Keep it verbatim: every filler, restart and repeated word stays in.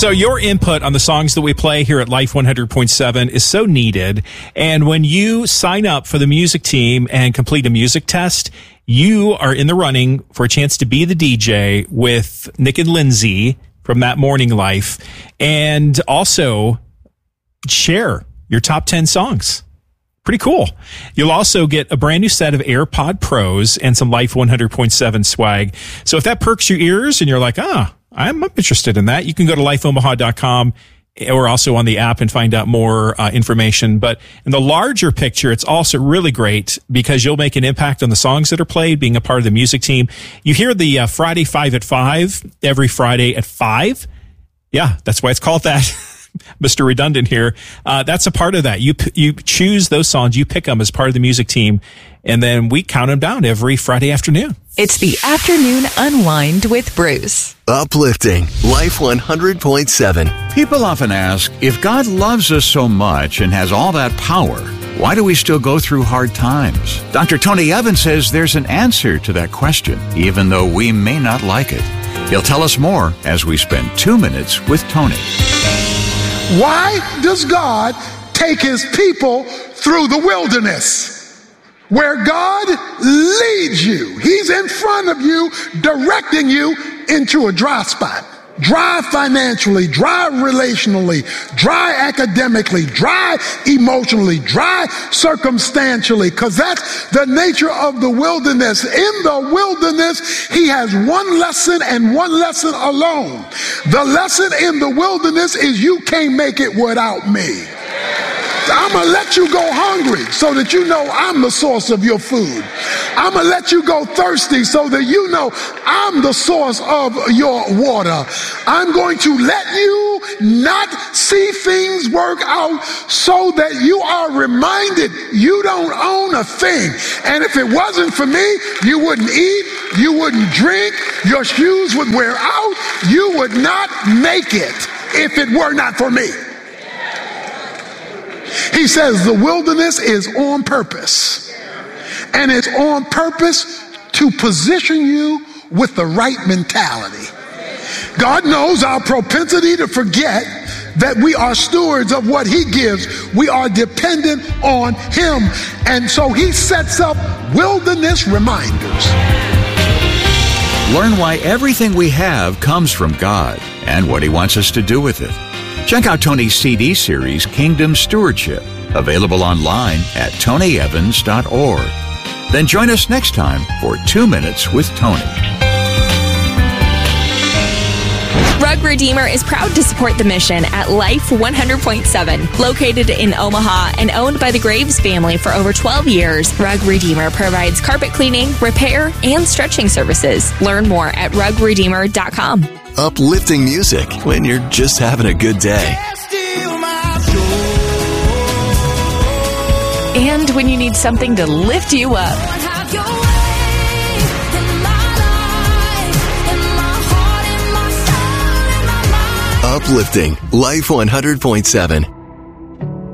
So your input on the songs that we play here at Life one hundred point seven is so needed. And when you sign up for the music team and complete a music test, you are in the running for a chance to be the D J with Nick and Lindsay from That Morning Life, and also share your top ten songs. Pretty cool. You'll also get a brand new set of AirPod Pros and some Life one hundred point seven swag. So if that perks your ears and you're like, ah, I'm interested in that, you can go to life omaha dot com or also on the app and find out more uh, information. But in the larger picture, it's also really great because you'll make an impact on the songs that are played, being a part of the music team. You hear the uh, Friday five at five every Friday at five. Yeah, that's why it's called that. Mister Redundant here. Uh, that's a part of that. You you choose those songs, you pick them as part of the music team, and then we count them down every Friday afternoon. It's the Afternoon Unwind with Bruce. Uplifting Life one hundred point seven. People often ask, if God loves us so much and has all that power, why do we still go through hard times? Doctor Tony Evans says there's an answer to that question, even though we may not like it. He'll tell us more as we spend two minutes with Tony. Why does God take his people through the wilderness? Where God leads you. He's in front of you, directing you into a dry spot. Dry financially, dry relationally, dry academically, dry emotionally, dry circumstantially, because that's the nature of the wilderness. In the wilderness, he has one lesson and one lesson alone. The lesson in the wilderness is you can't make it without me. I'm going to let you go hungry so that you know I'm the source of your food. I'm going to let you go thirsty so that you know I'm the source of your water. I'm going to let you not see things work out so that you are reminded you don't own a thing. And if it wasn't for me, you wouldn't eat, you wouldn't drink, your shoes would wear out, you would not make it if it were not for me. He says the wilderness is on purpose, and it's on purpose to position you with the right mentality. God knows our propensity to forget that we are stewards of what he gives. We are dependent on him, and so he sets up wilderness reminders. Learn why everything we have comes from God and what he wants us to do with it. Check out Tony's C D series, Kingdom Stewardship, available online at tony evans dot org. Then join us next time for Two Minutes with Tony. Rug Redeemer is proud to support the mission at Life one hundred point seven. Located in Omaha and owned by the Graves family for over twelve years, Rug Redeemer provides carpet cleaning, repair, and stretching services. Learn more at rug redeemer dot com. Uplifting music when you're just having a good day. And when you need something to lift you up. Uplifting Life one hundred point seven.